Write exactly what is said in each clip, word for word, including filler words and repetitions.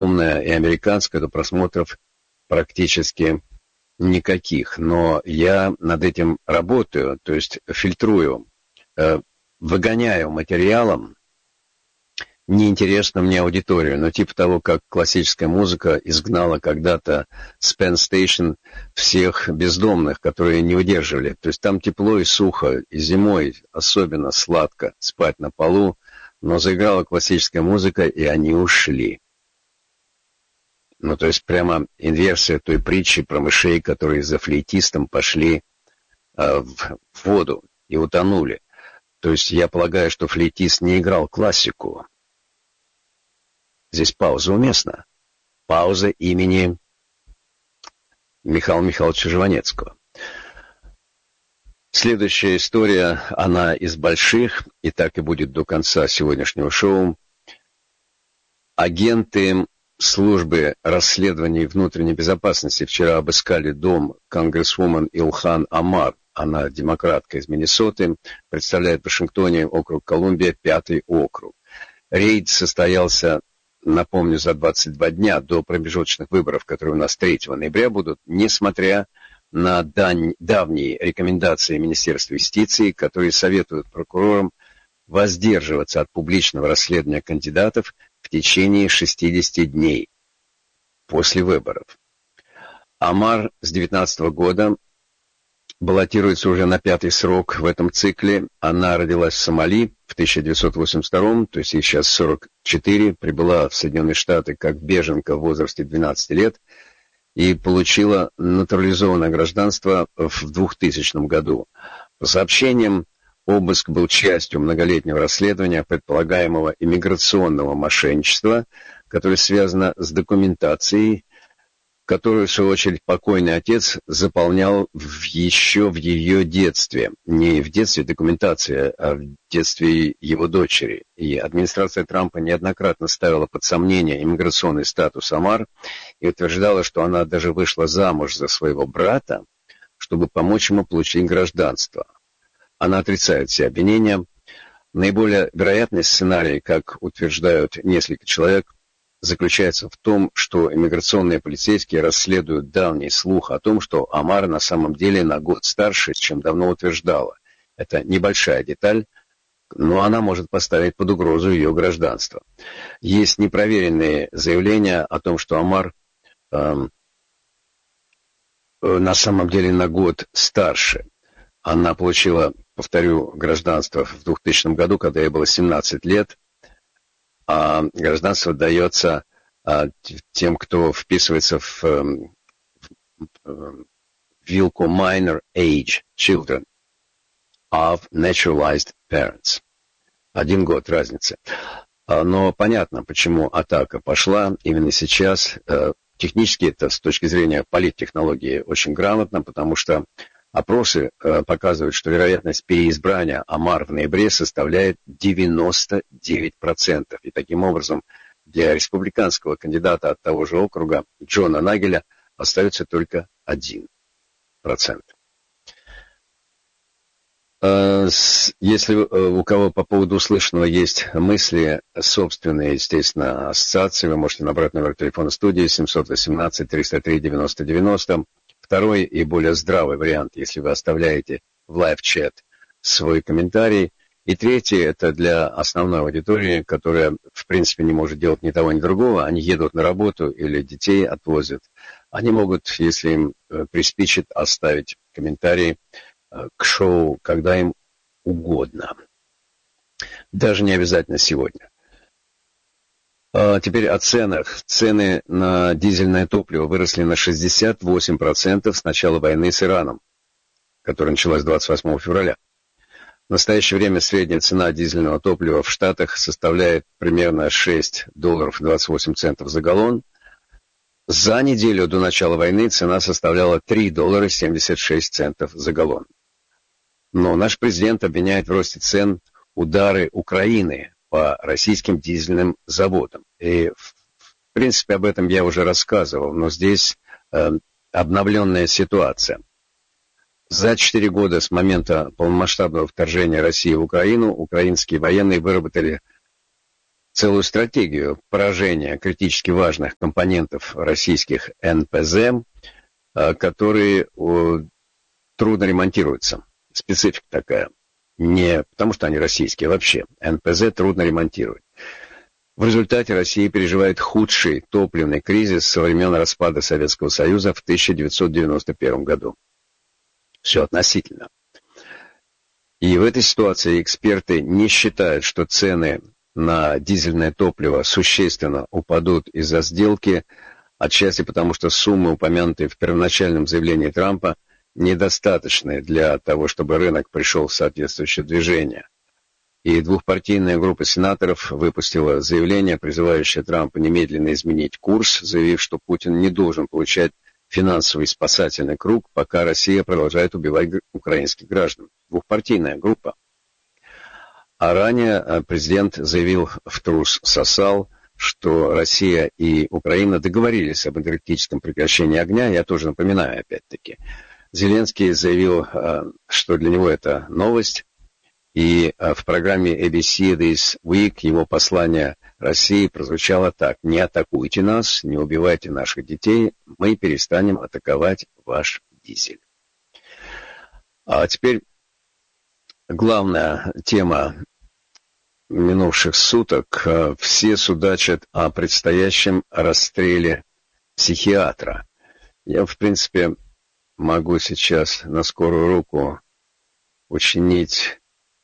умная и американская, то просмотров практически никаких. Но я над этим работаю, то есть фильтрую, выгоняю материалом неинтересную мне аудиторию, но типа того, как классическая музыка изгнала когда-то с Penn Station всех бездомных, которые не выдерживали. То есть там тепло и сухо, и зимой особенно сладко спать на полу, но заиграла классическая музыка, и они ушли. Ну, то есть прямо инверсия той притчи про мышей, которые за флейтистом пошли э, в воду и утонули. То есть я полагаю, что флейтист не играл классику. Здесь пауза уместна. Пауза имени Михаила Михайловича Жванецкого. Следующая история, она из больших, и так и будет до конца сегодняшнего шоу. Агенты службы расследований внутренней безопасности вчера обыскали дом конгрессвумен Илхан Омар. Она демократка из Миннесоты, представляет в Вашингтоне округ Колумбия, пятый округ. Рейд состоялся, напомню, за двадцать два дня до промежуточных выборов, которые у нас третьего ноября будут, несмотря на дань, давние рекомендации Министерства юстиции, которые советуют прокурорам воздерживаться от публичного расследования кандидатов в течение шестидесяти дней после выборов. Омар с две тысячи девятнадцатого года баллотируется уже на пятый срок в этом цикле. Она родилась в Сомали в тысяча девятьсот восемьдесят втором, то есть ей сейчас сорок четыре, прибыла в Соединенные Штаты как беженка в возрасте двенадцати лет и получила натурализованное гражданство в двухтысячном году. По сообщениям, обыск был частью многолетнего расследования предполагаемого иммиграционного мошенничества, которое связано с документацией, которую, в свою очередь, покойный отец заполнял в еще в ее детстве. Не в детстве документация, а в детстве его дочери. И администрация Трампа неоднократно ставила под сомнение иммиграционный статус Омар и утверждала, что она даже вышла замуж за своего брата, чтобы помочь ему получить гражданство. Она отрицает все обвинения. Наиболее вероятный сценарий, как утверждают несколько человек, заключается в том, что иммиграционные полицейские расследуют давний слух о том, что Омар на самом деле на год старше, чем давно утверждала. Это небольшая деталь, но она может поставить под угрозу ее гражданство. Есть непроверенные заявления о том, что Омар э, на самом деле на год старше. Она получила, повторю, гражданство в двухтысячном году, когда ей было семнадцать лет. А гражданство дается а, тем, кто вписывается в, в, в вилку minor age children of naturalized parents. Один год разницы. А, но понятно, почему атака пошла именно сейчас. А, технически это с точки зрения политтехнологии очень грамотно, потому что опросы э, показывают, что вероятность переизбрания Омар в ноябре составляет девяносто девять процентов. И таким образом для республиканского кандидата от того же округа Джона Нагеля остается только один процент. Э, с, если э, у кого по поводу услышанного есть мысли, собственные, естественно, ассоциации, вы можете набрать номер телефона студии семь один восемь триста три девяносто девяносто. Второй и более здравый вариант, если вы оставляете в лайв-чат свой комментарий. И третий, это для основной аудитории, которая, в принципе, не может делать ни того, ни другого. Они едут на работу или детей отвозят. Они могут, если им приспичит, оставить комментарий к шоу, когда им угодно. Даже не обязательно сегодня. А теперь о ценах. Цены на дизельное топливо выросли на шестьдесят восемь процентов с начала войны с Ираном, которая началась двадцать восьмого февраля. В настоящее время средняя цена дизельного топлива в Штатах составляет примерно шесть долларов двадцать восемь центов за галлон. За неделю до начала войны цена составляла три доллара семьдесят шесть центов за галлон. Но наш президент обвиняет в росте цен удары Украины по российским дизельным заводам. И, в принципе, об этом я уже рассказывал, но здесь э, обновленная ситуация. За четыре года с момента полномасштабного вторжения России в Украину украинские военные выработали целую стратегию поражения критически важных компонентов российских эн пэ зэ, которые трудно ремонтируются. Специфика такая. Не потому, что они российские, а вообще. эн пэ зэ трудно ремонтировать. В результате Россия переживает худший топливный кризис со времен распада Советского Союза в тысяча девятьсот девяносто первом году. Все относительно. И в этой ситуации эксперты не считают, что цены на дизельное топливо существенно упадут из-за сделки, отчасти потому, что суммы, упомянутые в первоначальном заявлении Трампа, недостаточны для того, чтобы рынок пришел в соответствующее движение. И двухпартийная группа сенаторов выпустила заявление, призывающее Трампа немедленно изменить курс, заявив, что Путин не должен получать финансовый спасательный круг, пока Россия продолжает убивать украинских граждан. Двухпартийная группа. А ранее президент заявил в трус сосал, что Россия и Украина договорились об энергетическом прекращении огня. Я тоже напоминаю, опять-таки. Зеленский заявил, что для него это новость. И в программе эй би си This Week его послание России прозвучало так: «Не атакуйте нас, не убивайте наших детей, мы перестанем атаковать ваш дизель». А теперь главная тема минувших суток. Все судачат о предстоящем расстреле психиатра. Я, в принципе, могу сейчас на скорую руку учинить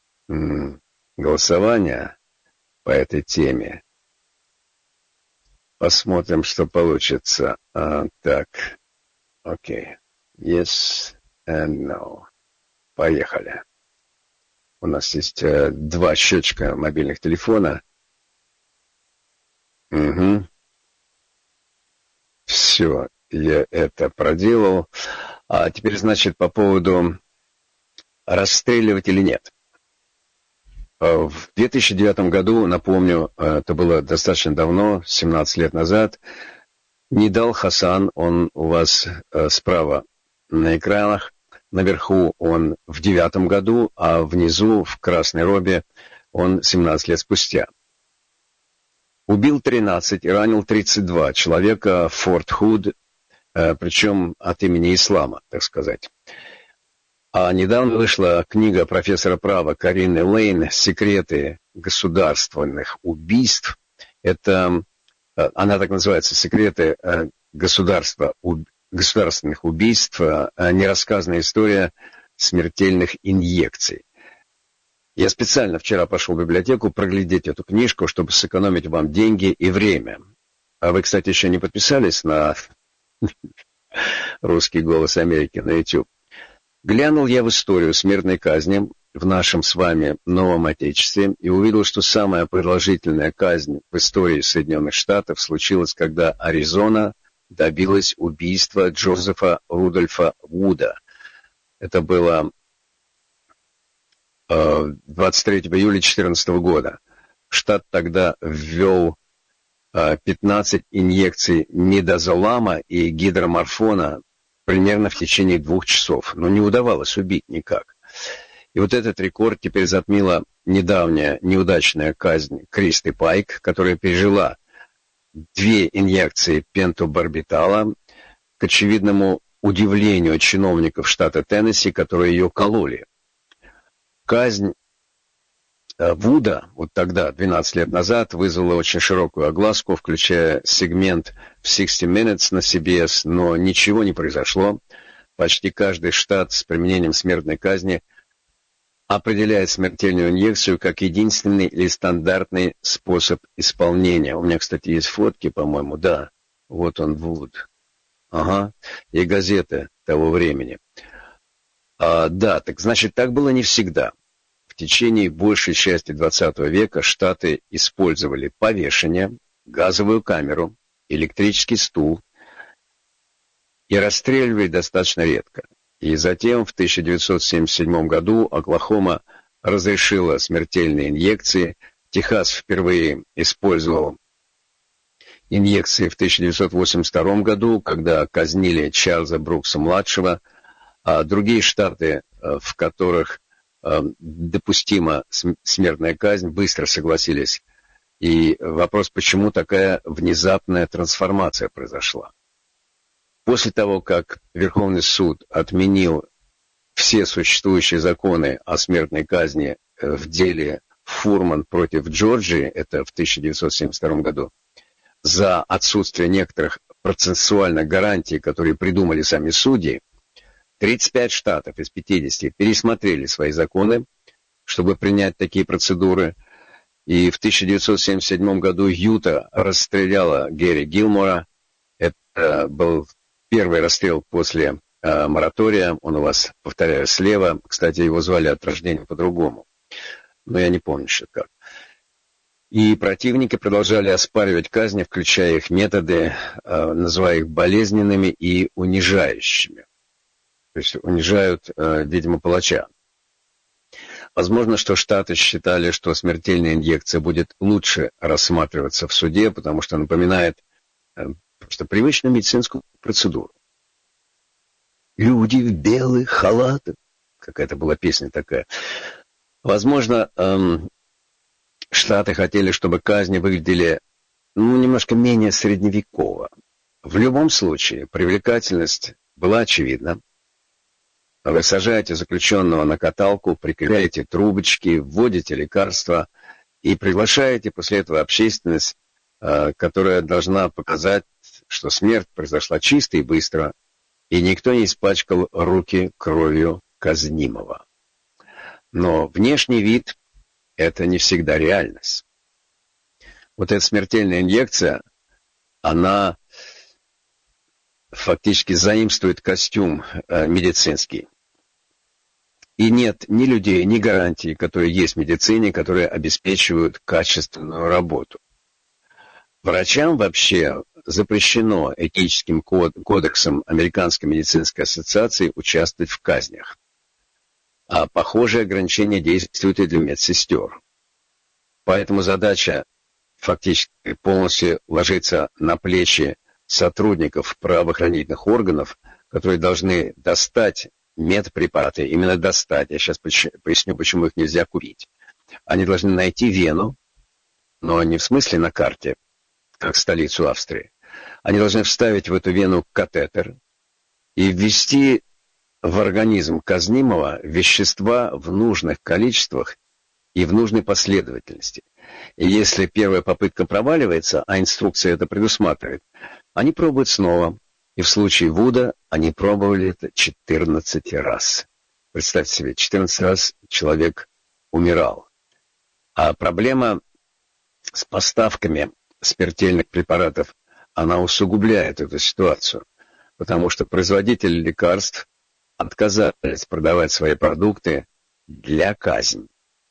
голосование по этой теме. Посмотрим, что получится. А, так, окей. Yes and no. Поехали. У нас есть э, два счетчика мобильных телефона. Угу. Все, я это проделал. А теперь, значит, по поводу расстреливать или нет. В две тысячи девятом году, напомню, это было достаточно давно, семнадцать лет назад, Нидал Хасан, он у вас справа на экранах, наверху он в девятом году, а внизу в красной робе он семнадцать лет спустя. Убил тринадцать и ранил тридцать два человека в Форт Худ, причем от имени ислама, так сказать. А недавно вышла книга профессора права Карины Лейн «Секреты государственных убийств». Это, она так называется, «Секреты государства, государственных убийств. Нерассказанная история смертельных инъекций». Я специально вчера пошел в библиотеку проглядеть эту книжку, чтобы сэкономить вам деньги и время. А вы, кстати, еще не подписались на «Русский голос Америки» на YouTube. Глянул я в историю смертной казни в нашем с вами новом Отечестве и увидел, что самая продолжительная казнь в истории Соединенных Штатов случилась, когда Аризона добилась убийства Джозефа Рудольфа Вуда. Это было э, двадцать третьего июля две тысячи четырнадцатого года. Штат тогда ввел э, пятнадцать инъекций мидазолама и гидроморфона примерно в течение двух часов, но не удавалось убить никак. И вот этот рекорд теперь затмила недавняя неудачная казнь Кристи Пайк, которая пережила две инъекции пентобарбитала, к очевидному удивлению чиновников штата Теннесси, которые ее кололи. Казнь Вуда, вот тогда, двенадцать лет назад, вызвала очень широкую огласку, включая сегмент в шестьдесят минутс на си би эс, но ничего не произошло. Почти каждый штат с применением смертной казни определяет смертельную инъекцию как единственный или стандартный способ исполнения. У меня, кстати, есть фотки, по-моему, да. Вот он, Вуд. Ага. И газеты того времени. А, да, так значит, так было не всегда. В течение большей части двадцатого века штаты использовали повешение, газовую камеру, электрический стул и расстреливали достаточно редко. И затем в тысяча девятьсот семьдесят седьмом году Оклахома разрешила смертельные инъекции. Техас впервые использовал инъекции в тысяча девятьсот восемьдесят втором году, когда казнили Чарльза Брукса-младшего, а другие штаты, в которых допустима смертная казнь, быстро согласились И вопрос, почему такая внезапная трансформация произошла. После того, как Верховный суд отменил все существующие законы о смертной казни в деле Фурман против Джорджии, это в тысяча девятьсот семьдесят втором году, за отсутствие некоторых процессуальных гарантий, которые придумали сами судьи, тридцать пять штатов из пятидесяти пересмотрели свои законы, чтобы принять такие процедуры. И в тысяча девятьсот семьдесят седьмом году Юта расстреляла Гэри Гилмора. Это был первый расстрел после э, моратория. Он у вас, повторяю, слева. Кстати, его звали от рождения по-другому. Но я не помню, что как. И противники продолжали оспаривать казни, включая их методы, э, называя их болезненными и унижающими. То есть унижают, э, видимо, палача. Возможно, что штаты считали, что смертельная инъекция будет лучше рассматриваться в суде, потому что напоминает э, просто привычную медицинскую процедуру. «Люди в белых халатах». Какая-то была песня такая. Возможно, эм, штаты хотели, чтобы казни выглядели ну, немножко менее средневеково. В любом случае, привлекательность была очевидна. Вы сажаете заключенного на каталку, прикрепляете трубочки, вводите лекарства и приглашаете после этого общественность, которая должна показать, что смерть произошла чисто и быстро, и никто не испачкал руки кровью казнимого. Но внешний вид – это не всегда реальность. Вот эта смертельная инъекция, она фактически заимствует костюм медицинский. И нет ни людей, ни гарантий, которые есть в медицине, которые обеспечивают качественную работу. Врачам вообще запрещено этическим кодексом Американской медицинской ассоциации участвовать в казнях. А похожие ограничения действуют и для медсестер. Поэтому задача фактически полностью ложится на плечи сотрудников правоохранительных органов, которые должны достать медпрепараты, именно достать. Я сейчас поясню, почему их нельзя курить. Они должны найти вену, но не в смысле на карте, как столицу Австрии. Они должны вставить в эту вену катетер и ввести в организм казнимого вещества в нужных количествах и в нужной последовательности. И если первая попытка проваливается, а инструкция это предусматривает, они пробуют снова. И в случае Вуда они пробовали это четырнадцать раз. Представьте себе, четырнадцать раз человек умирал. А проблема с поставками смертельных препаратов, она усугубляет эту ситуацию. Потому что производители лекарств отказались продавать свои продукты для казни.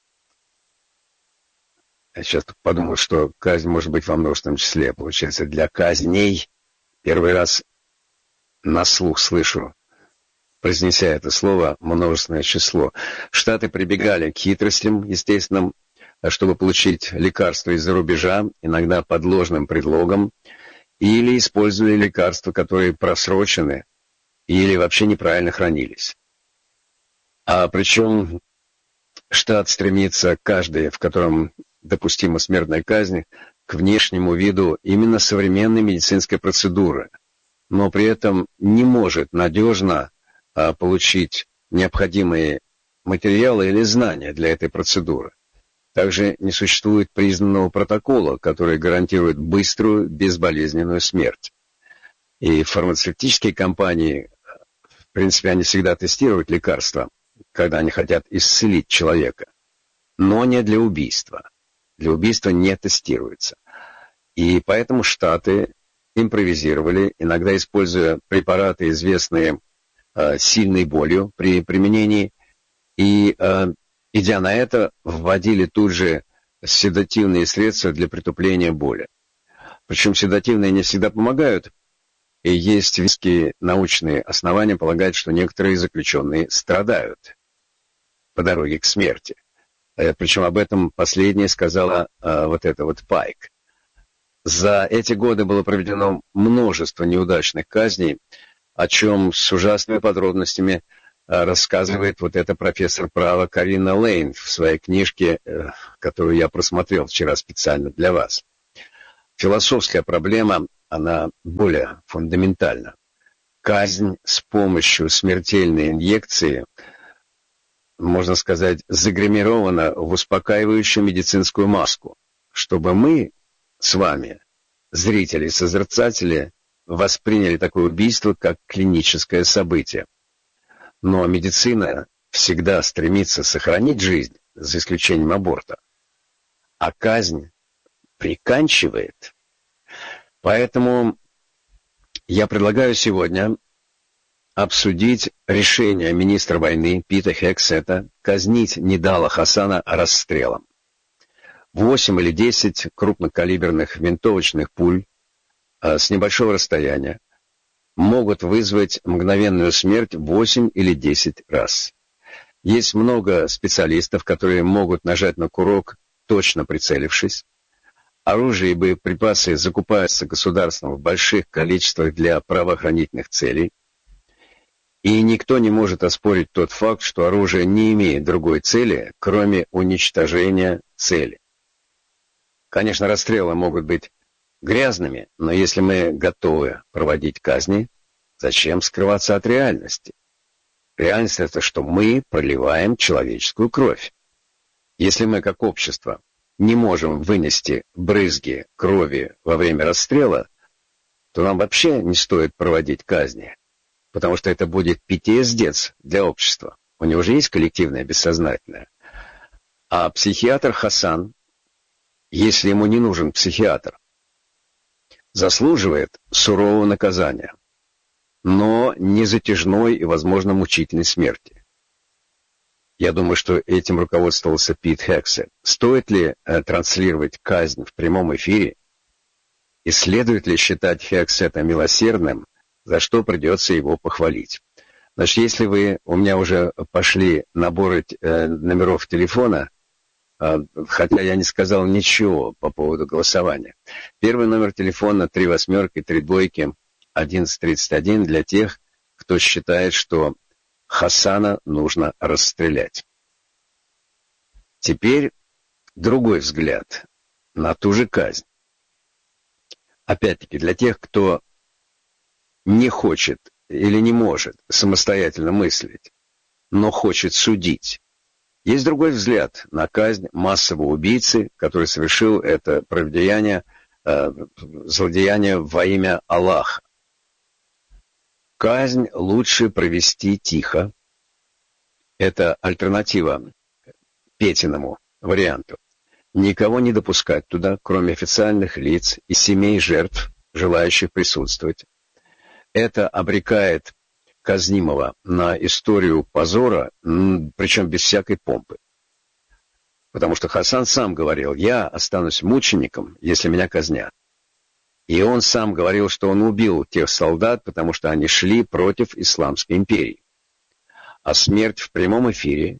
Я сейчас подумал, что казнь может быть во множественном числе. Получается, для казней первый раз на слух слышу, произнеся это слово, множественное число. Штаты прибегали к хитростям, естественно, чтобы получить лекарства из-за рубежа, иногда под ложным предлогом, или использовали лекарства, которые просрочены, или вообще неправильно хранились. А причем штат стремится, каждый, в котором допустима смертная казнь, к внешнему виду именно современной медицинской процедуры, но при этом не может надежно а, получить необходимые материалы или знания для этой процедуры. Также не существует признанного протокола, который гарантирует быструю, безболезненную смерть. И фармацевтические компании, в принципе, они всегда тестируют лекарства, когда они хотят исцелить человека, но не для убийства. Для убийства не тестируется. И поэтому штаты импровизировали, иногда используя препараты, известные э, сильной болью при применении, и, э, идя на это, вводили тут же седативные средства для притупления боли. Причем седативные не всегда помогают, и есть веские научные основания полагать, что некоторые заключенные страдают по дороге к смерти. Э, причем об этом последнее сказала э, вот эта вот Пайк. За эти годы было проведено множество неудачных казней, о чем с ужасными подробностями рассказывает вот эта профессор права Карина Лейн в своей книжке, которую я просмотрел вчера специально для вас. Философская проблема, она более фундаментальна. Казнь с помощью смертельной инъекции, можно сказать, загримирована в успокаивающую медицинскую маску, чтобы мы с вами, зрители и созерцатели, восприняли такое убийство как клиническое событие. Но медицина всегда стремится сохранить жизнь, за исключением аборта. А казнь приканчивает. Поэтому я предлагаю сегодня обсудить решение министра войны Пита Хексета казнить Нидала Хасана расстрелом. Восемь или десять крупнокалиберных винтовочных пуль а, с небольшого расстояния могут вызвать мгновенную смерть восемь или десять раз. Есть много специалистов, которые могут нажать на курок, точно прицелившись. Оружие и боеприпасы закупаются государством в больших количествах для правоохранительных целей. И никто не может оспорить тот факт, что оружие не имеет другой цели, кроме уничтожения цели. Конечно, расстрелы могут быть грязными, но если мы готовы проводить казни, зачем скрываться от реальности? Реальность — это что мы проливаем человеческую кровь. Если мы, как общество, не можем вынести брызги крови во время расстрела, то нам вообще не стоит проводить казни, потому что это будет пи ти эс ди для общества. У него же есть коллективное бессознательное. А психиатр Хасан, если ему не нужен психиатр, заслуживает сурового наказания, но не затяжной и, возможно, мучительной смерти. Я думаю, что этим руководствовался Пит Хексет. Стоит ли э, транслировать казнь в прямом эфире? И следует ли считать Хексета милосердным, за что придется его похвалить? Значит, если вы, у меня уже пошли наборы э, номеров телефона, э, хотя я не сказал ничего по поводу голосования. Первый номер телефона три восьмерки, три двойки, одиннадцать тридцать один для тех, кто считает, что Хасана нужно расстрелять. Теперь другой взгляд на ту же казнь. Опять-таки, для тех, кто не хочет или не может самостоятельно мыслить, но хочет судить. Есть другой взгляд на казнь массового убийцы, который совершил это праводеяние, э, злодеяние во имя Аллаха. Казнь лучше провести тихо. Это альтернатива Петиному варианту. Никого не допускать туда, кроме официальных лиц и семей жертв, желающих присутствовать. Это обрекает казнимого на историю позора, причем без всякой помпы. Потому что Хасан сам говорил: я останусь мучеником, если меня казнят. И он сам говорил, что он убил тех солдат, потому что они шли против Исламской империи. А смерть в прямом эфире,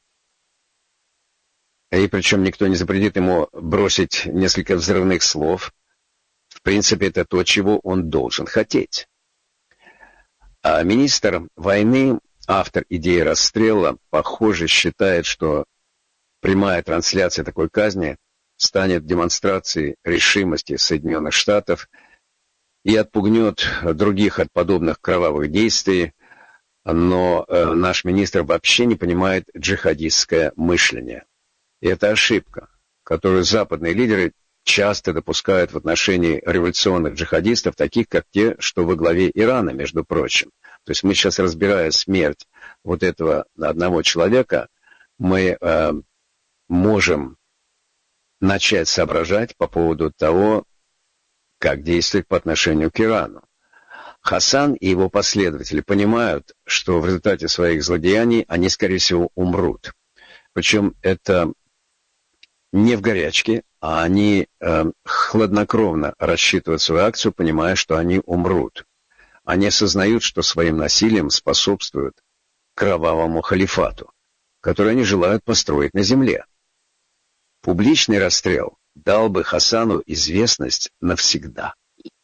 и причем никто не запретит ему бросить несколько взрывных слов, в принципе, это то, чего он должен хотеть. А министр войны, автор идеи расстрела, похоже, считает, что прямая трансляция такой казни станет демонстрацией решимости Соединенных Штатов и отпугнет других от подобных кровавых действий, но э, наш министр вообще не понимает джихадистское мышление. И это ошибка, которую западные лидеры часто допускают в отношении революционных джихадистов, таких как те, что во главе Ирана, между прочим. То есть мы сейчас, разбирая смерть вот этого одного человека, мы э, можем начать соображать по поводу того, как действовать по отношению к Ирану. Хасан и его последователи понимают, что в результате своих злодеяний они, скорее всего, умрут. Причем это не в горячке, а они э, хладнокровно рассчитывают свою акцию, понимая, что они умрут. Они осознают, что своим насилием способствуют кровавому халифату, который они желают построить на земле. Публичный расстрел дал бы Хасану известность навсегда.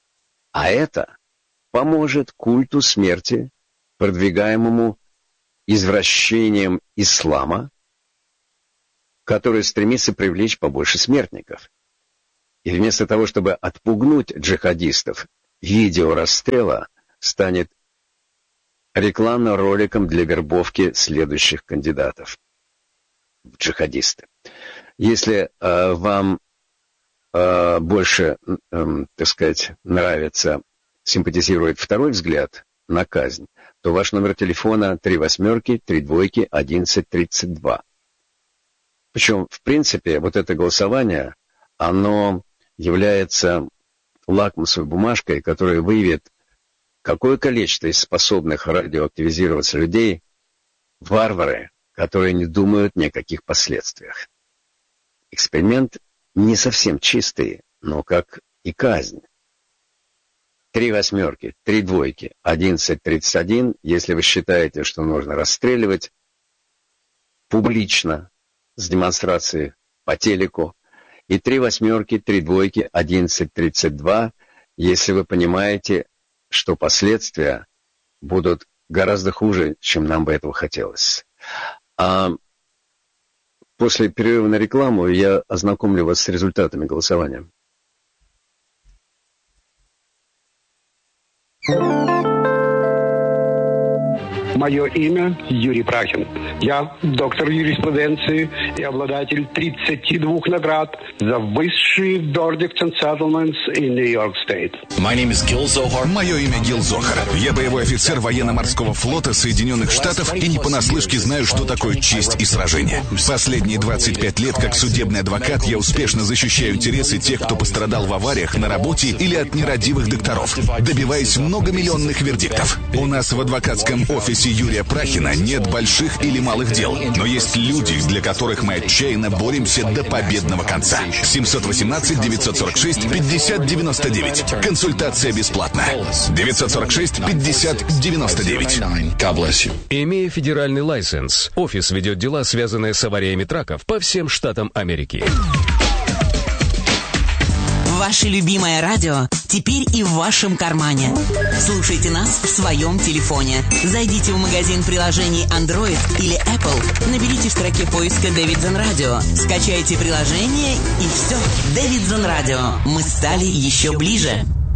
А это поможет культу смерти, продвигаемому извращением ислама, который стремится привлечь побольше смертников. И вместо того, чтобы отпугнуть джихадистов, видео расстрела станет рекламным роликом для вербовки следующих кандидатов в джихадисты. Если э, вам э, больше, э, так сказать, нравится, симпатизирует второй взгляд на казнь, то ваш номер телефона три восьмерки, три двойки, одиннадцать тридцать два. Причем, в принципе, вот это голосование, оно является лакмусовой бумажкой, которая выявит, какое количество из способных радиоактивизироваться людей варвары, которые не думают ни о каких последствиях. Эксперимент не совсем чистый, но как и казнь. Три восьмерки, три двойки, одиннадцать тридцать один, если вы считаете, что нужно расстреливать публично, с демонстрацией по телеку, и три восьмерки, три двойки, одиннадцать тридцать два, если вы понимаете, что последствия будут гораздо хуже, чем нам бы этого хотелось. А после перерыва на рекламу я ознакомлю вас с результатами голосования. Мое имя Юрий Прахин. Я доктор юриспруденции и обладатель тридцати двух наград за высшие verdicts and settlements in New York State. My name is Gil Zohar. Мое имя Гил Зохар. Я боевой офицер военно-морского флота Соединенных Штатов и не понаслышке знаю, что такое честь и сражение. Последние двадцать пять лет как судебный адвокат я успешно защищаю интересы тех, кто пострадал в авариях на работе или от нерадивых докторов, добиваясь многомиллионных вердиктов. У нас в адвокатском офисе Юрия Прахина нет больших или малых дел, но есть люди, для которых мы отчаянно боремся до победного конца. семьсот восемнадцать девятьсот сорок шесть пятьдесят девяносто девять. Консультация бесплатна. девятьсот сорок шесть пятьдесят девяносто девять. Имея федеральный лайсенс, офис ведет дела, связанные с авариями траков по всем штатам Америки. Ваше любимое радио теперь и в вашем кармане. Слушайте нас в своем телефоне. Зайдите в магазин приложений Android или Apple, наберите в строке поиска Davidson Radio, скачайте приложение и все. Davidson Radio. Мы стали еще ближе.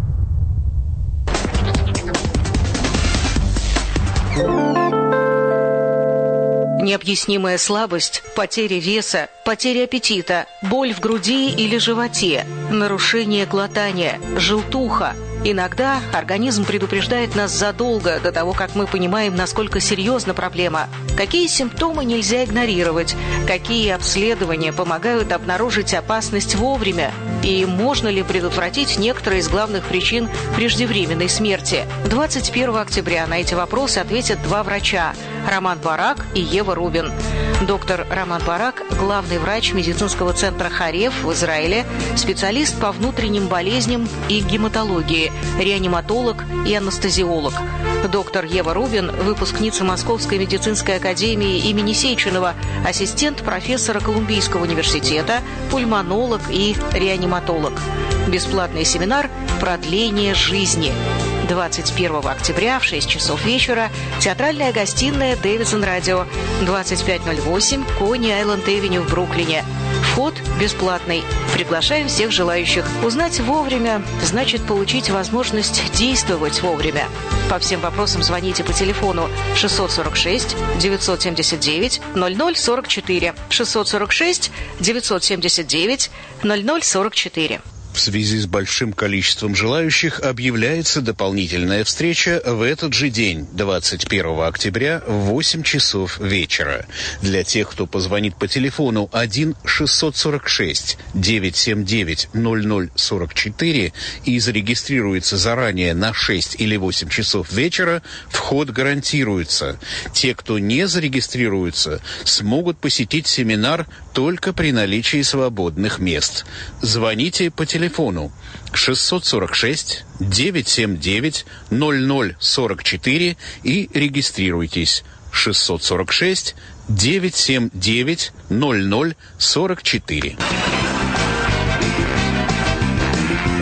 Необъяснимая слабость, потеря веса, потеря аппетита, боль в груди или животе, нарушение глотания, желтуха. Иногда организм предупреждает нас задолго до того, как мы понимаем, насколько серьезна проблема. Какие симптомы нельзя игнорировать, какие обследования помогают обнаружить опасность вовремя, и можно ли предотвратить некоторые из главных причин преждевременной смерти. двадцать первого октября на эти вопросы ответят два врача – Роман Барак и Ева Рубин. Доктор Роман Барак – главный врач медицинского центра Хареф в Израиле, специалист по внутренним болезням и гематологии, реаниматолог и анестезиолог. Доктор Ева Рубин – выпускница Московской медицинской академии имени Сеченова, ассистент профессора Колумбийского университета, пульмонолог и реаниматолог. Бесплатный семинар «Продление жизни». двадцать первого октября в шесть часов вечера, театральная гостиная Davidson Radio, двадцать пять ноль восемь Кони-Айленд-Эвеню в Бруклине. Вход бесплатный. Приглашаем всех желающих. Узнать вовремя значит получить возможность действовать вовремя. По всем вопросам звоните по телефону шестьсот сорок шесть девятьсот семьдесят девять ноль ноль сорок четыре, шестьсот сорок шесть девятьсот семьдесят девять ноль ноль сорок четыре. В связи с большим количеством желающих объявляется дополнительная встреча в этот же день, двадцать первого октября, в восемь часов вечера. Для тех, кто позвонит по телефону один шестьсот сорок шесть девятьсот семьдесят девять ноль ноль сорок четыре и зарегистрируется заранее на шесть или восемь часов вечера, вход гарантируется. Те, кто не зарегистрируется, смогут посетить семинар только при наличии свободных мест. Звоните по телефону. телефону шестьсот сорок шесть девятьсот семьдесят девять ноль ноль сорок четыре и регистрируйтесь. шестьсот сорок шесть девятьсот семьдесят девять ноль ноль сорок четыре.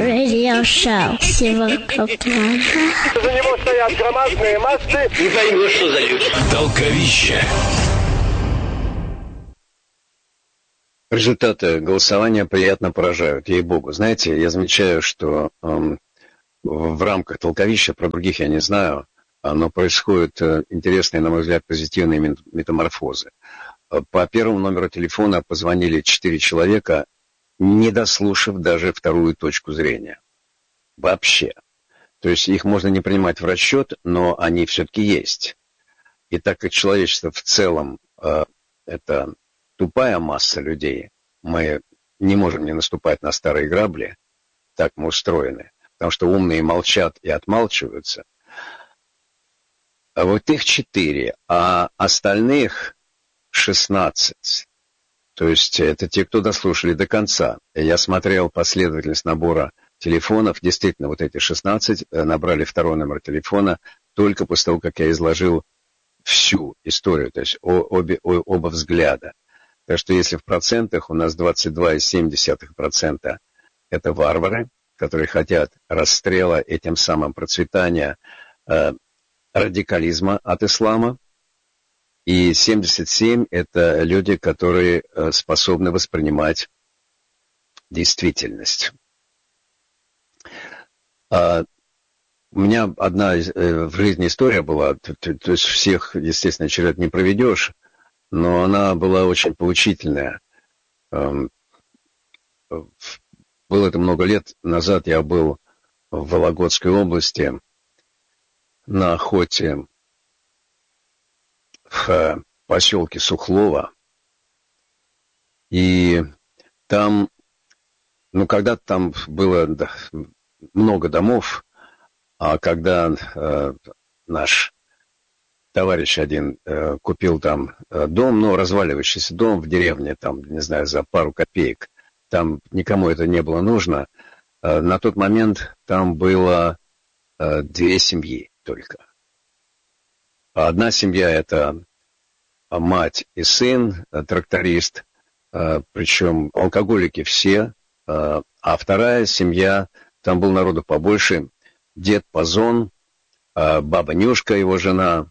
Radio Show. Всего доброго. За него стоят громадные массы. Не поймешь, что за люди. Толковище. Результаты голосования приятно поражают, ей-богу. Знаете, я замечаю, что эм, в рамках толковища, про других я не знаю, но происходят э, интересные, на мой взгляд, позитивные метаморфозы. По первому номеру телефона позвонили четыре человека, не дослушав даже вторую точку зрения. Вообще. То есть их можно не принимать в расчет, но они все-таки есть. И так как человечество в целом э, это тупая масса людей, мы не можем не наступать на старые грабли, так мы устроены, потому что умные молчат и отмалчиваются. А вот их четыре, а остальных шестнадцать. То есть это те, кто дослушали до конца. Я смотрел последовательность набора телефонов. Действительно, вот эти шестнадцать набрали второй номер телефона только после того, как я изложил всю историю, то есть обе, оба взгляда. Так что если в процентах у нас двадцать два целых семь десятых процента это варвары, которые хотят расстрела и тем самым процветания э, радикализма от ислама, и семьдесят семь это люди, которые э, способны воспринимать действительность. А, у меня одна э, в жизни история была, то, то, то есть всех, естественно, через это не проведешь, но она была очень поучительная. Эм, было это много лет назад, я был в Вологодской области на охоте в поселке Сухлово. И там, ну, когда-то там было много домов, а когда э, наш товарищ один э, купил там э, дом, ну, разваливающийся дом в деревне, там, не знаю, за пару копеек, там никому это не было нужно. Э, на тот момент там было э, две семьи только. Одна семья — это мать и сын, тракторист, причем алкоголики все, а вторая семья, там был народу побольше, дед Пазон, баба Нюшка, его жена,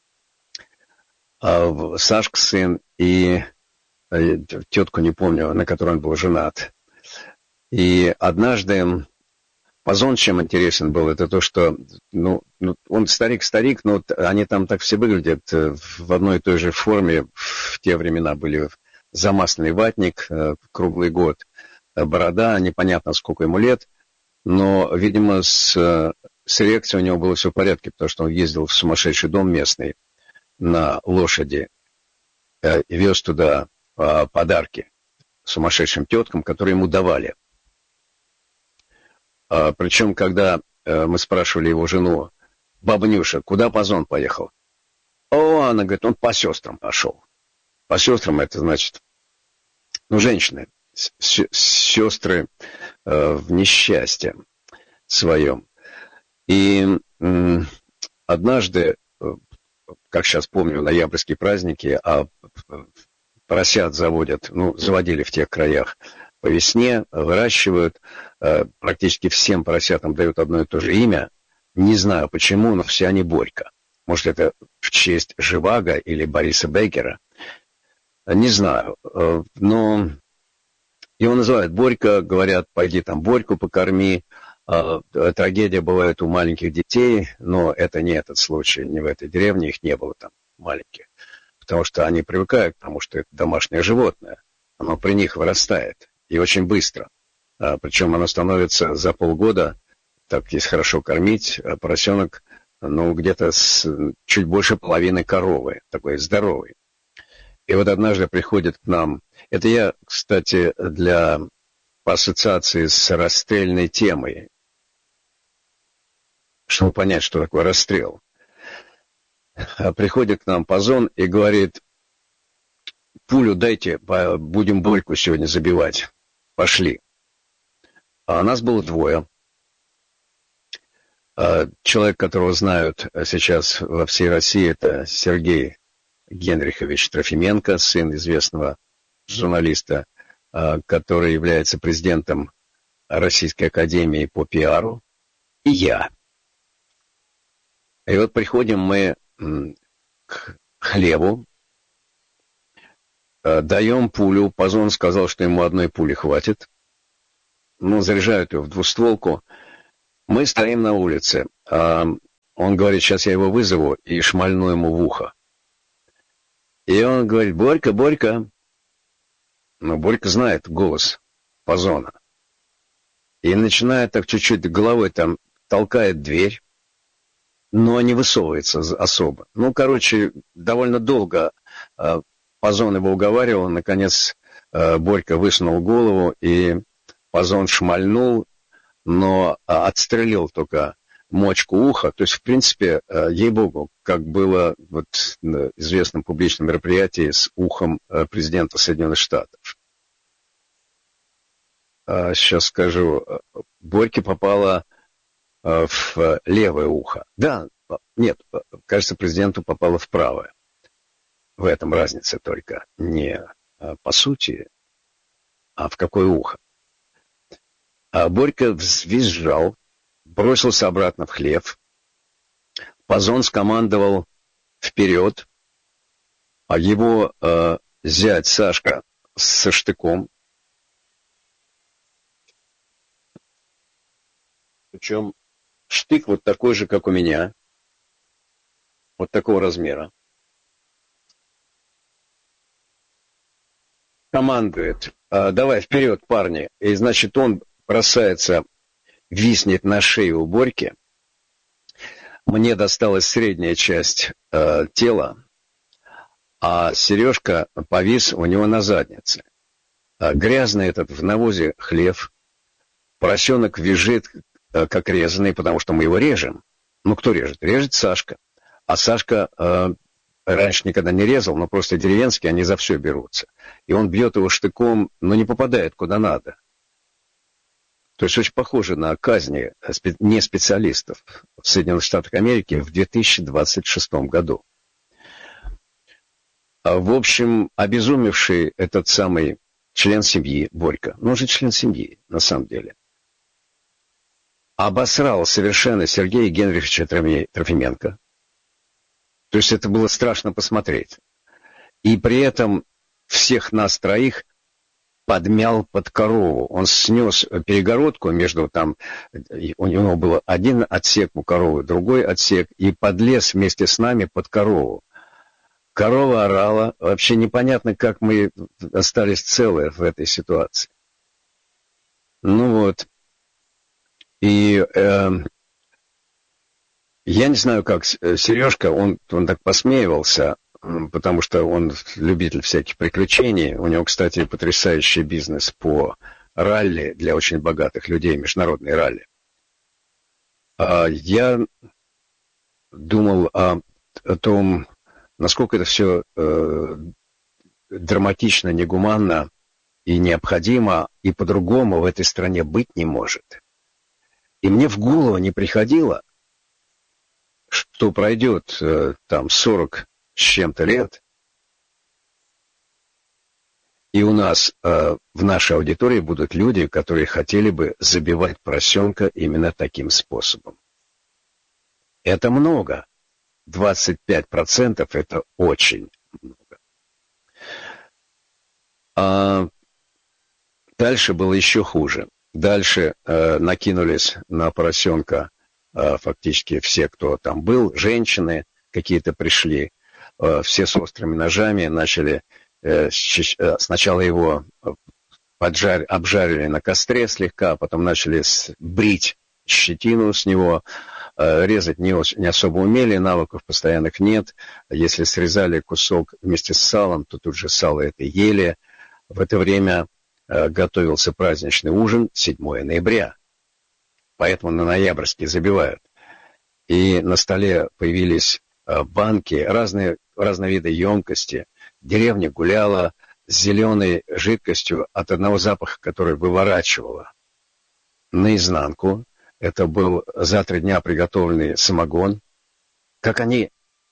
Сашка сын и тетку не помню, на которой он был женат. И однажды Пазон чем интересен был, это то, что, ну, ну он старик-старик, но они там так все выглядят в одной и той же форме. В те времена были замасленный ватник круглый год, борода, непонятно сколько ему лет, но, видимо, с, с реакцией у него было все в порядке, потому что он ездил в сумасшедший дом местный на лошади и вез туда подарки сумасшедшим теткам, которые ему давали. А, причем, когда э, мы спрашивали его жену, баба Нюша, куда Пазон поехал? О, она говорит, он по сестрам пошел. По сестрам это значит, ну, женщины, с, с, сестры э, в несчастье своем. И э, однажды, э, как сейчас помню, ноябрьские праздники, а поросят заводят, ну, заводили в тех краях, по весне выращивают, э, практически всем поросятам дают одно и то же имя. Не знаю почему, но все они Борька. Может, это в честь Живаго или Бориса Беккера. Не знаю. Э, но его называют Борька, говорят, пойди там Борьку покорми. Э, трагедия бывает у маленьких детей, но это не этот случай, не в этой деревне, их не было там маленьких. Потому что они привыкают к тому, что это домашнее животное. Оно при них вырастает. И очень быстро. А, причем оно становится за полгода, так если хорошо кормить, поросенок, ну, где-то с чуть больше половины коровы, такой здоровый. И вот однажды приходит к нам, это я, кстати, для по ассоциации с расстрельной темой, чтобы понять, что такое расстрел. Приходит к нам Пазон и говорит, пулю дайте, будем Борьку сегодня забивать. Пошли. А нас было двое. Человек, которого знают сейчас во всей России, это Сергей Генрихович Трофименко, сын известного журналиста, который является президентом Российской академии по пиару, и я. И вот приходим мы к хлебу, даем пулю. Пазон сказал, что ему одной пули хватит. Ну, заряжают его в двустволку. Мы стоим на улице. А он говорит, сейчас я его вызову и шмальну ему в ухо. И он говорит, Борька, Борька. Но Борька знает голос Пазона. И начинает так чуть-чуть головой там, толкает дверь, но не высовывается особо. Ну, короче, довольно долго э, Пазон его уговаривал. Наконец, э, Борька высунул голову, и Пазон шмальнул, но э, отстрелил только мочку уха. То есть, в принципе, э, ей-богу, как было вот, на известном публичном мероприятии с ухом э, президента Соединенных Штатов. Сейчас скажу, Борьке попало в левое ухо. Да, нет, кажется, президенту попало в правое. В этом разница только. Не по сути, а в какое ухо. А Борька визжал, бросился обратно в хлев. Пазон скомандовал вперед, а его э, зять Сашка со штыком. Причем штык вот такой же, как у меня. Вот такого размера. Командует. А, давай вперед, парни. И, значит, он бросается, виснет на шею у Борьки. Мне досталась средняя часть э, тела, а Сережка повис у него на заднице. А грязный этот в навозе хлев. Поросенок визжит, как резанный, потому что мы его режем. Ну, кто режет? Режет Сашка. А Сашка э, раньше никогда не резал, но просто деревенские, они за все берутся. И он бьет его штыком, но не попадает куда надо. То есть очень похоже на казни не специалистов в Соединенных Штатах Америки в две тысячи двадцать шестом году. В общем, обезумевший этот самый член семьи, Борька, ну, он же член семьи, на самом деле, обосрал совершенно Сергея Генриховича Трофименко. То есть это было страшно посмотреть. И при этом всех нас троих подмял под корову. Он снес перегородку между там, у него был один отсек у коровы, другой отсек, и подлез вместе с нами под корову. Корова орала. Вообще непонятно, как мы остались целы в этой ситуации. Ну вот. И э, я не знаю, как Сережка, он, он так посмеивался, потому что он любитель всяких приключений. У него, кстати, потрясающий бизнес по ралли для очень богатых людей, международные ралли. А я думал о, о том, насколько это все э, драматично, негуманно и необходимо, и по-другому в этой стране быть не может. И мне в голову не приходило, что пройдет э, там сорок с чем-то лет, и у нас э, в нашей аудитории будут люди, которые хотели бы забивать поросенка именно таким способом. Это много. двадцать пять процентов это очень много. А дальше было еще хуже. Дальше э, накинулись на поросенка э, фактически все, кто там был, женщины какие-то пришли, э, все с острыми ножами, начали э, щ- э, сначала его поджар- обжарили на костре слегка, потом начали с- брить щетину с него, э, резать не, не особо умели, навыков постоянных нет. Если срезали кусок вместе с салом, то тут же сало это ели. В это время готовился праздничный ужин седьмого ноября. Поэтому на ноябрьский забивают. И на столе появились банки, разные, разные виды емкости. Деревня гуляла с зеленой жидкостью от одного запаха, который выворачивала наизнанку. Это был за три дня приготовленный самогон. Как они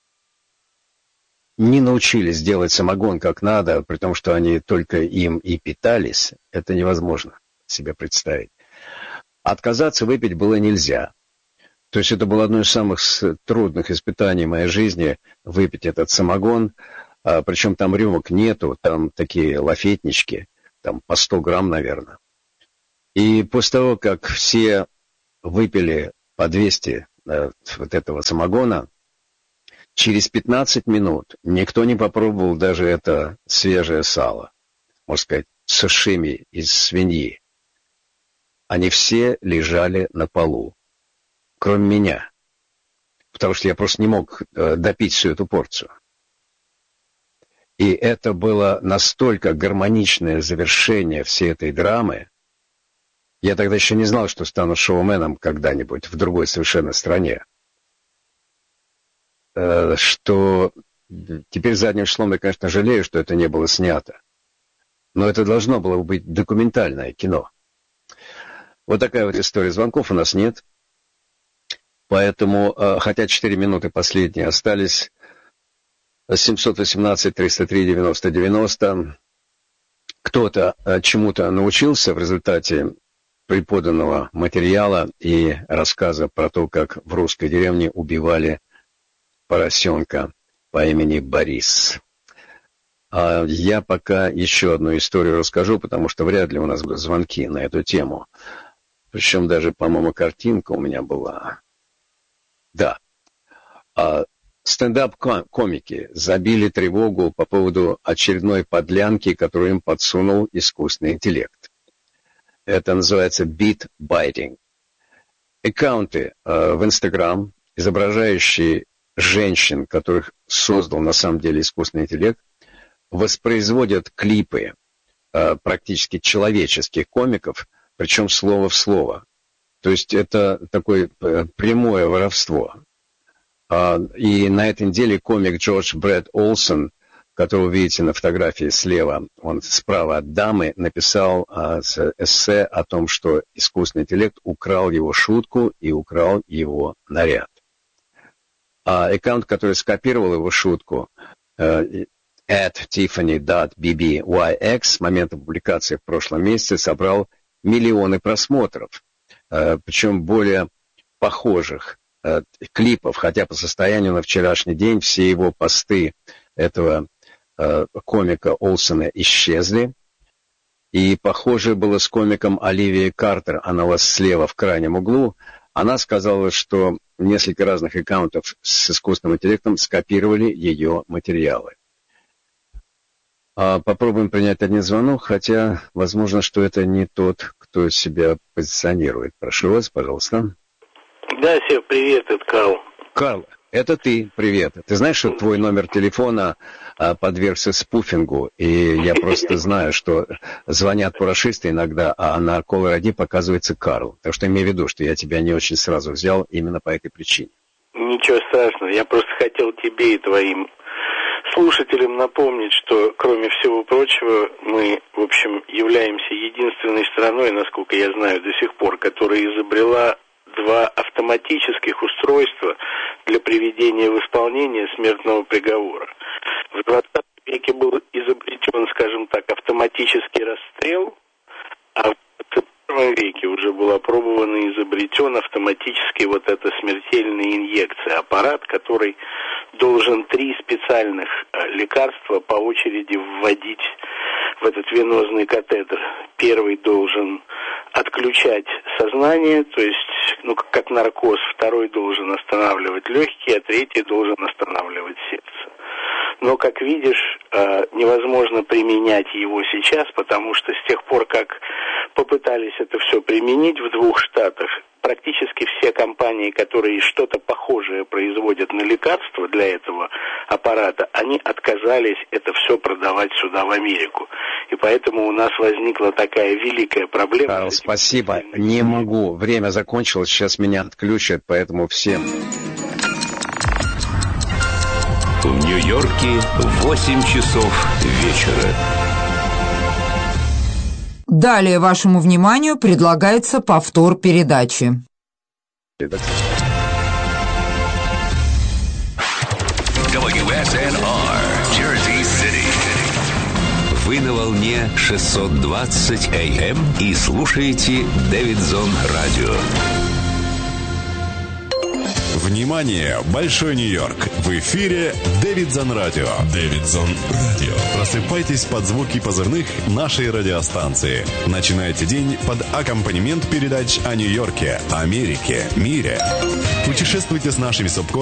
не научились делать самогон как надо, при том, что они только им и питались, это невозможно себе представить. Отказаться выпить было нельзя. То есть это было одно из самых трудных испытаний в моей жизни, выпить этот самогон. А, причем там рюмок нету, там такие лафетнички, там по сто грамм, наверное. И после того, как все выпили по двести э, вот этого самогона, через пятнадцать минут никто не попробовал даже это свежее сало, можно сказать, сашими из свиньи. Они все лежали на полу, кроме меня, потому что я просто не мог э, допить всю эту порцию. И это было настолько гармоничное завершение всей этой драмы. Я тогда еще не знал, что стану шоуменом когда-нибудь в другой совершенно стране. Э, что теперь задним числом я, конечно, жалею, что это не было снято. Но это должно было быть документальное кино. Вот такая вот история. Звонков у нас нет. Поэтому, хотя четыре минуты последние остались, семьсот восемнадцать триста три девяносто девяносто. Кто-то чему-то научился в результате преподанного материала и рассказа про то, как в русской деревне убивали поросенка по имени Борис. А я пока еще одну историю расскажу, потому что вряд ли у нас будут звонки на эту тему. Причем даже, по-моему, картинка у меня была. Да. А стендап-комики забили тревогу по поводу очередной подлянки, которую им подсунул искусственный интеллект. Это называется бит-байтинг. Аккаунты э, в Инстаграм, изображающие женщин, которых создал на самом деле искусственный интеллект, воспроизводят клипы э, практически человеческих комиков, причем слово в слово. То есть это такое э, прямое воровство. А, и на этой неделе комик Джордж Брэд Олсон, которого вы видите на фотографии слева, он справа от дамы, написал а, эссе о том, что искусственный интеллект украл его шутку и украл его наряд. А аккаунт, который скопировал его шутку, э, at tiffany dot b b y x, с момента публикации в прошлом месяце собрал миллионы просмотров, э, причем более похожих э, клипов, хотя по состоянию на вчерашний день все его посты этого э, комика Олсона исчезли. И похоже было с комиком Оливией Картер, она у вас слева в крайнем углу. Она сказала, что несколько разных аккаунтов с искусственным интеллектом скопировали ее материалы. Попробуем принять один звонок, хотя возможно, что это не тот, кто себя позиционирует. Прошу вас, пожалуйста. Да, Сев, привет, это Карл. Карл, это ты, привет. Ты знаешь, что твой номер телефона а, подвергся спуфингу, и я просто знаю, что звонят парашисты иногда, а на Caller ай ди показывается Карл. Так что имей в виду, что я тебя не очень сразу взял именно по этой причине. Ничего страшного, я просто хотел тебе и твоим слушателям напомнить, что, кроме всего прочего, мы, в общем, являемся единственной страной, насколько я знаю до сих пор, которая изобрела два автоматических устройства для приведения в исполнение смертного приговора. В двадцатом веке был изобретен, скажем так, автоматический расстрел, а в двадцать первом веке уже был опробован и изобретен автоматически вот эта смертельная инъекция, аппарат, который должен три специальных лекарства по очереди вводить в этот венозный катетер. Первый должен отключать сознание, то есть, ну, как наркоз. Второй должен останавливать легкие, а третий должен останавливать сердце. Но, как видишь, невозможно применять его сейчас, потому что с тех пор, как попытались это все применить в двух штатах, практически все компании, которые что-то похожее производят на лекарства для этого аппарата, они отказались это все продавать сюда, в Америку. И поэтому у нас возникла такая великая проблема. Карл, спасибо. Не могу. Время закончилось. Сейчас меня отключат, поэтому всем... В Нью-Йорке восемь часов вечера. Далее вашему вниманию предлагается повтор передачи. дабл ю эс эн ар, Jersey City. Вы на волне шестьсот двадцать эй эм и слушаете Дэвидзон Радио. Внимание! Большой Нью-Йорк! В эфире Дэвидзон Радио. Дэвидзон Радио. Просыпайтесь под звуки позывных нашей радиостанции. Начинайте день под аккомпанемент передач о Нью-Йорке, Америке, мире. Путешествуйте с нашими субкорпусами